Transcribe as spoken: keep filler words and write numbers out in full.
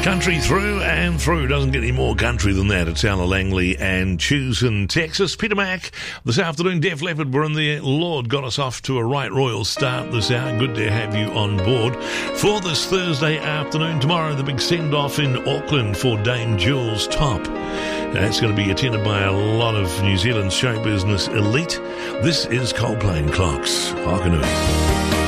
Country through and through. Doesn't get any more country than that. It's Alan Langley and Choosing Texas. Peter Mack this afternoon. Def Leppard were in there. Lord got us off to a right royal start this hour. Good to have you on board for this Thursday afternoon. Tomorrow, the big send-off in Auckland for Dame Jules Top. That's going to be attended by a lot of New Zealand show business elite. This is Coldplay and Clocks. Hockanui.